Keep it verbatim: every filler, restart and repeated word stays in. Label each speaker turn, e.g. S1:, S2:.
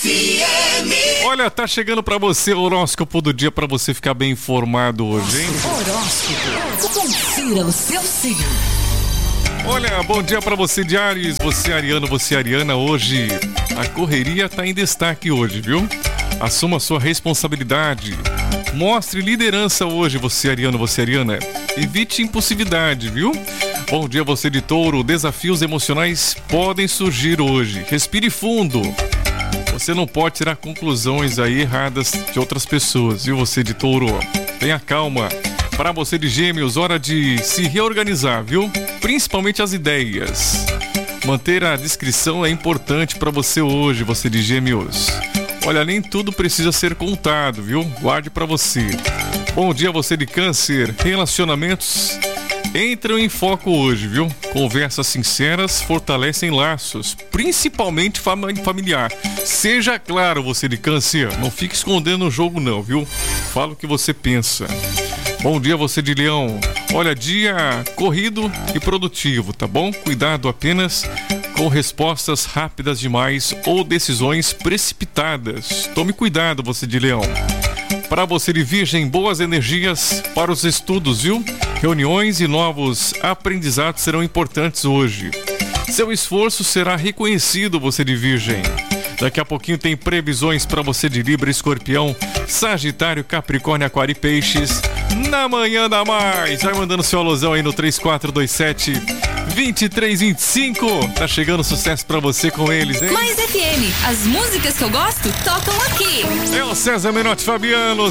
S1: F M.
S2: Olha, tá chegando pra você o horóscopo do dia pra você ficar bem informado hoje, hein?
S1: Horóscopo. Confira o seu signo.
S2: Olha, bom dia pra você de Áries, você ariano, você ariana. Hoje a correria tá em destaque hoje, viu? Assuma sua responsabilidade. Mostre liderança hoje, você ariano, você ariana. Evite impulsividade, viu? Bom dia você de Touro, desafios emocionais podem surgir hoje. Respire fundo. Você não pode tirar conclusões aí erradas de outras pessoas, viu? Você de Touro, tenha calma. Para você de Gêmeos, hora de se reorganizar, viu? Principalmente as ideias. Manter a discrição é importante para você hoje, você de Gêmeos. Olha, nem tudo precisa ser contado, viu? Guarde para você. Bom dia você de Câncer, relacionamentos entram em foco hoje, viu? Conversas sinceras fortalecem laços, principalmente fam- familiar. Seja claro, você de Câncer, não fique escondendo o jogo não, viu? Fala o que você pensa. Bom dia você de Leão. Olha, dia corrido e produtivo, tá bom? Cuidado apenas com respostas rápidas demais ou decisões precipitadas. Tome cuidado você de Leão. Para você de Virgem, boas energias para os estudos, viu? Reuniões e novos aprendizados serão importantes hoje. Seu esforço será reconhecido, você de Virgem. Daqui a pouquinho tem previsões para você de Libra, Escorpião, Sagitário, Capricórnio, Aquário e Peixes. Na manhã da mais, vai mandando seu alusão aí no três quatro dois sete, dois três dois cinco. Tá chegando sucesso pra você com eles, hein?
S3: Mais F M, as músicas que eu gosto tocam aqui.
S2: É o César Menotti Fabiano.